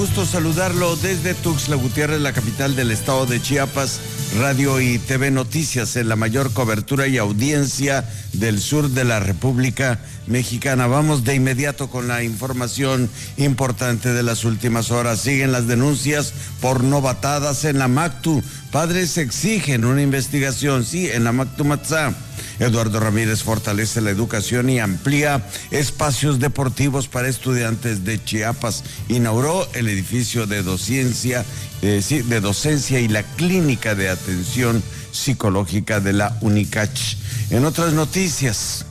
Gusto saludarlo desde Tuxtla Gutiérrez, la capital del estado de Chiapas. Radio y TV Noticias en la mayor cobertura y audiencia del sur de la República Mexicana. Vamos de inmediato con la información importante de las últimas horas. Siguen las denuncias por novatadas en la Mactu. Padres exigen una investigación, sí, en la Mactu Matzá. Eduardo Ramírez fortalece la educación y amplía espacios deportivos para estudiantes de Chiapas. Inauguró el edificio de docencia y la clínica de atención psicológica de la UNICACH. En otras noticias,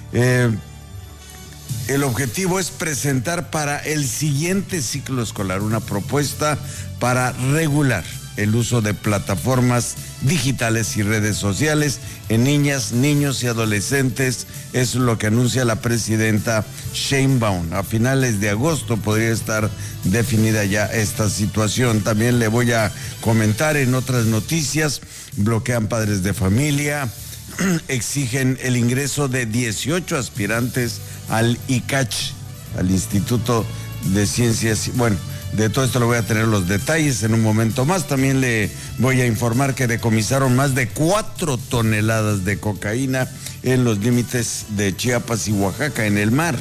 el objetivo es presentar para el siguiente ciclo escolar una propuesta para regular el uso de plataformas digitales y redes sociales en niñas, niños y adolescentes. Es lo que anuncia la presidenta Sheinbaum. A finales de agosto podría estar definida ya esta situación. También le voy a comentar en otras noticias: bloquean padres de familia, exigen el ingreso de 18 aspirantes al ICACH, al Instituto de Ciencias. Bueno, de todo esto le voy a tener los detalles en un momento más. También le voy a informar que decomisaron más de 4 toneladas de cocaína en los límites de Chiapas y Oaxaca, en el mar.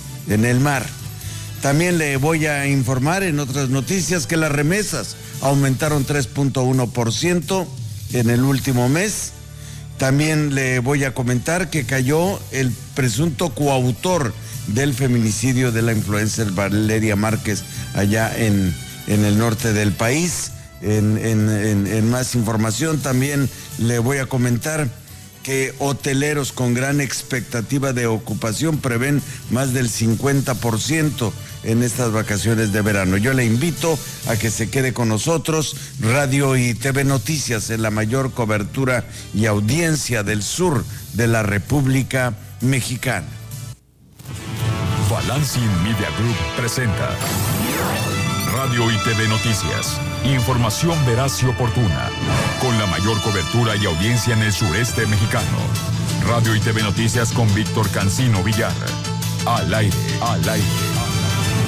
También le voy a informar en otras noticias que las remesas aumentaron 3.1% en el último mes. También le voy a comentar que cayó el presunto coautor del feminicidio de la influencer Valeria Márquez allá en el norte del país. En más información también le voy a comentar que hoteleros con gran expectativa de ocupación prevén más del 50% en estas vacaciones de verano. Yo le invito a que se quede con nosotros. Radio y TV Noticias en la mayor cobertura y audiencia del sur de la República Mexicana. Balancing Media Group presenta Radio y TV Noticias. Información veraz y oportuna, con la mayor cobertura y audiencia en el sureste mexicano. Radio y TV Noticias con Víctor Cancino Villar. Al aire, al aire.